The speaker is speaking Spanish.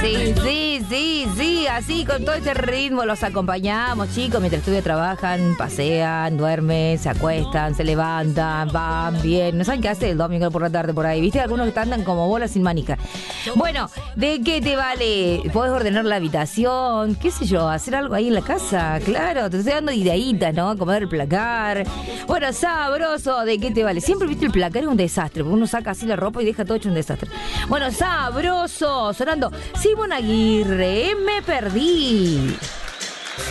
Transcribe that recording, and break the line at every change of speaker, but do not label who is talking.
Sí, así con todo este ritmo los acompañamos, chicos, mientras estudian, trabajan, pasean, duermen, se acuestan, se levantan, van bien. No saben qué hace el domingo por la tarde por ahí, ¿viste? Algunos que andan como bolas sin manija. Bueno, ¿de qué te vale? Podés ordenar la habitación, qué sé yo, hacer algo ahí en la casa, claro, te estoy dando ideitas, ¿no? Acomodar el placar. Bueno, sabroso, ¿de qué te vale? Siempre, viste, el placar es un desastre, porque uno saca así la ropa y deja todo hecho un desastre. Bueno, sabroso, sonando Simón Aguirre, me perdí.